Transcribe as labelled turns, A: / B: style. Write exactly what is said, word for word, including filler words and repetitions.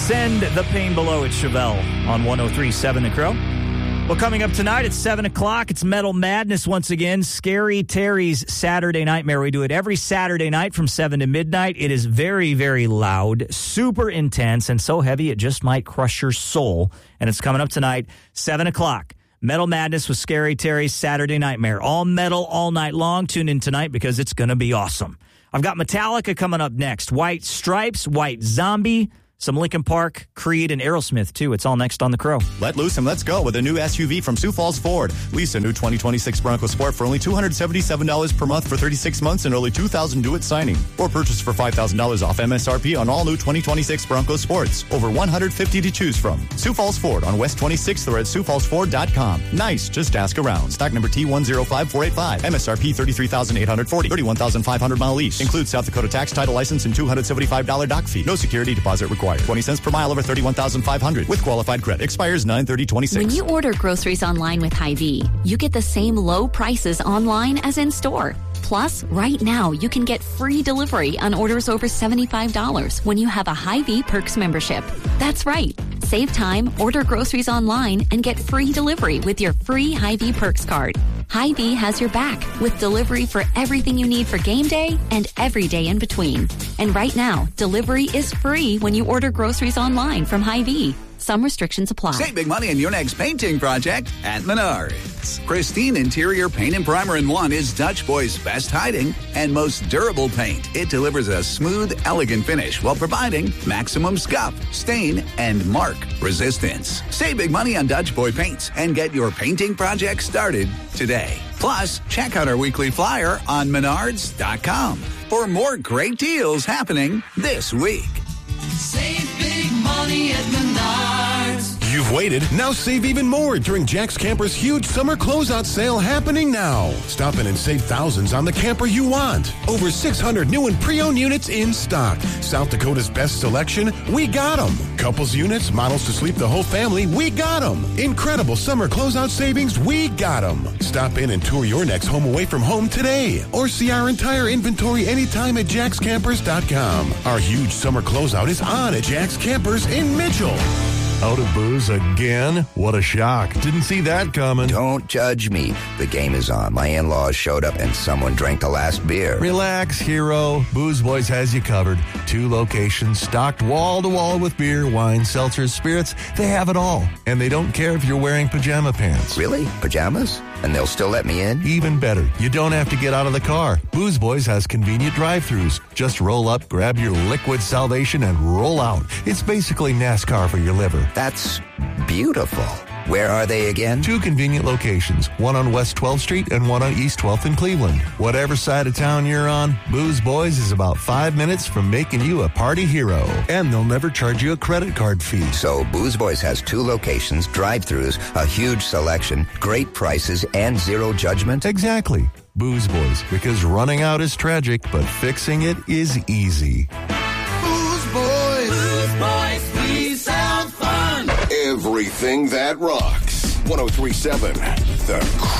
A: Send the Pain Below at Chevelle on one oh three point seven The Crow. Well, coming up tonight at seven o'clock, it's Metal Madness once again. Scary Terry's Saturday Nightmare. We do it every Saturday night from seven to midnight. It is very, very loud, super intense, and so heavy it just might crush your soul. And it's coming up tonight, seven o'clock. Metal Madness with Scary Terry's Saturday Nightmare. All metal, all night long. Tune in tonight because it's going to be awesome. I've got Metallica coming up next. White Stripes, White Zombie, some Linkin Park, Creed, and Aerosmith, too. It's all next on The Crow.
B: Let loose and let's go with a new S U V from Sioux Falls Ford. Lease a new twenty twenty-six Bronco Sport for only two hundred seventy-seven dollars per month for thirty-six months and early two thousand dollars due at signing. Or purchase for five thousand dollars off M S R P on all new twenty twenty-six Bronco Sports. Over one hundred fifty to choose from. Sioux Falls Ford on West twenty-sixth or at sioux falls ford dot com. Nice, just ask around. Stock number T one zero five four eight five. M S R P thirty-three thousand eight hundred forty dollars. thirty-one thousand five hundred mile lease. Includes South Dakota tax, title license, and two hundred seventy-five dollars dock fee. No security deposit required. twenty cents per mile over thirty-one thousand five hundred with qualified credit. Expires nine thirty twenty-six.
C: When you order groceries online with Hy-Vee, you get the same low prices online as in store. Plus, right now, you can get free delivery on orders over seventy-five dollars when you have a Hy-Vee Perks membership. That's right. Save time, order groceries online, and get free delivery with your free Hy-Vee Perks card. Hy-Vee has your back with delivery for everything you need for game day and every day in between. And right now, delivery is free when you order groceries online from Hy-Vee. Some restrictions apply.
D: Save big money on your next painting project at Menards. Pristine interior paint and primer in one is Dutch Boy's best hiding and most durable paint. It delivers a smooth, elegant finish while providing maximum scuff, stain, and mark resistance. Save big money on Dutch Boy paints and get your painting project started today. Plus, check out our weekly flyer on menards dot com for more great deals happening this week.
E: Save big money at Menards.
F: You've waited. Now save even more during Jack's Camper's huge summer closeout sale happening now. Stop in and save thousands on the camper you want. Over six hundred new and pre-owned units in stock. South Dakota's best selection, we got them. Couples units, models to sleep the whole family, we got them. Incredible summer closeout savings, we got them. Stop in and tour your next home away from home today. Or see our entire inventory anytime at jacks campers dot com. Our huge summer closeout is on at Jack's Campers in Mitchell.
G: Out of booze again? What a shock. Didn't see that coming.
H: Don't judge me. The game is on. My in-laws showed up and someone drank the last beer.
G: Relax, hero. Booze Boys has you covered. Two locations, stocked wall to wall with beer, wine, seltzers, spirits. They have it all. And they don't care if you're wearing pajama pants.
H: Really? Pajamas? And they'll still let me in?
G: Even better. You don't have to get out of the car. Booze Boys has convenient drive-thrus. Just roll up, grab your liquid salvation, and roll out. It's basically NASCAR for your liver.
H: That's beautiful. Where are they again?
G: Two convenient locations, one on West twelfth Street and one on East twelfth in Cleveland. Whatever side of town you're on, Booze Boys is about five minutes from making you a party hero. And they'll never charge you a credit card fee.
H: So Booze Boys has two locations, drive-thrus, a huge selection, great prices, and zero judgment?
G: Exactly. Booze Boys, because running out is tragic, but fixing it is easy.
F: Booze Boys!
E: Booze Boys, we sound fun.
F: Everything that rocks. one oh three point seven The